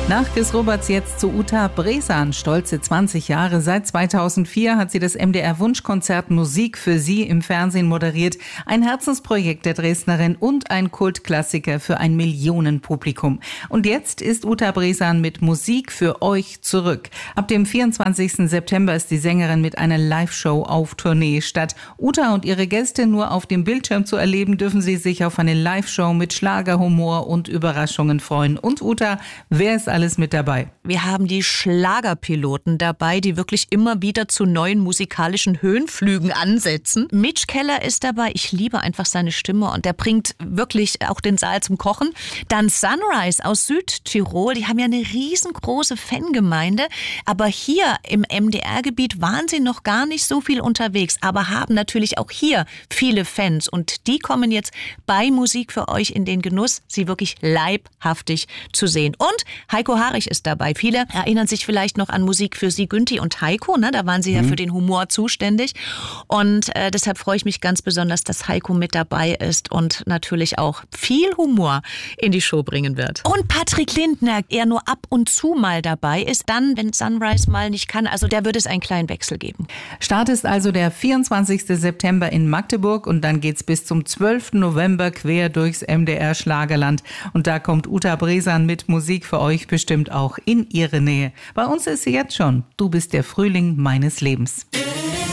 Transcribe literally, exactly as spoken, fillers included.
Nach Chris Roberts jetzt zu Uta Bresan, stolze zwanzig Jahre. Seit zweitausendvier hat sie das M D R-Wunschkonzert Musik für Sie im Fernsehen moderiert. Ein Herzensprojekt der Dresdnerin und ein Kultklassiker für ein Millionenpublikum. Und jetzt ist Uta Bresan mit Musik für euch zurück. Ab dem vierundzwanzigsten September ist die Sängerin mit einer Live-Show auf Tournee. Statt Uta und ihre Gäste nur auf dem Bildschirm zu erleben, dürfen sie sich auf eine Live-Show mit Schlagerhumor und Überraschungen freuen. Und Uta, wer ist alles mit dabei? Wir haben die Schlagerpiloten dabei, die wirklich immer wieder zu neuen musikalischen Höhenflügen ansetzen. Mitch Keller ist dabei. Ich liebe einfach seine Stimme und der bringt wirklich auch den Saal zum Kochen. Dann Sunrise aus Südtirol. Die haben ja eine riesengroße Fangemeinde. Aber hier im M D R-Gebiet waren sie noch gar nicht so viel unterwegs, aber haben natürlich auch hier viele Fans. Und die kommen jetzt bei Musik für euch in den Genuss, sie wirklich leibhaftig zu sehen. Und Heiko Harich ist dabei. Viele erinnern sich vielleicht noch an Musik für Sie, Günthi und Heiko. Ne? Da waren sie mhm. ja für den Humor zuständig. Und äh, deshalb freue ich mich ganz besonders, dass Heiko mit dabei ist und natürlich auch viel Humor in die Show bringen wird. Und Patrick Lindner, er nur ab und zu mal dabei ist, dann, wenn Sunrise mal nicht kann. Also da wird es einen kleinen Wechsel geben. Start ist also der vierundzwanzigsten September in Magdeburg und dann geht's bis zum zwölften November quer durchs M D R Schlagerland. Und da kommt Uta Bresan mit Musik für euch bestimmt auch in ihre Nähe. Bei uns ist sie jetzt schon. Du bist der Frühling meines Lebens.